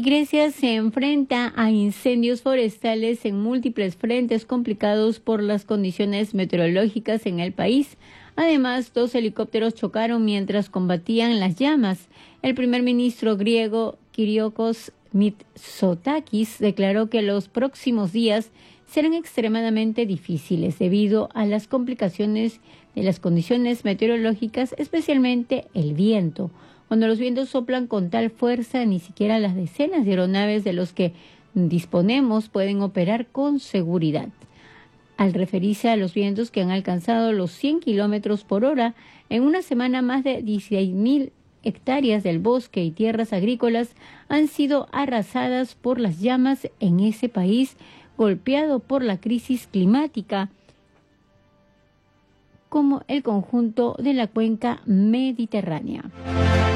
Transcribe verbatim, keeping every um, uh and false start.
Grecia se enfrenta a incendios forestales en múltiples frentes complicados por las condiciones meteorológicas en el país. Además, dos helicópteros chocaron mientras combatían las llamas. El primer ministro griego, Kyriakos Mitsotakis, declaró que los próximos días serán extremadamente difíciles debido a las complicaciones de las condiciones meteorológicas, especialmente el viento. Cuando los vientos soplan con tal fuerza, ni siquiera las decenas de aeronaves de los que disponemos pueden operar con seguridad. Al referirse a los vientos que han alcanzado los cien kilómetros por hora, en una semana más de dieciséis mil hectáreas del bosque y tierras agrícolas han sido arrasadas por las llamas en ese país golpeado por la crisis climática, como el conjunto de la cuenca mediterránea.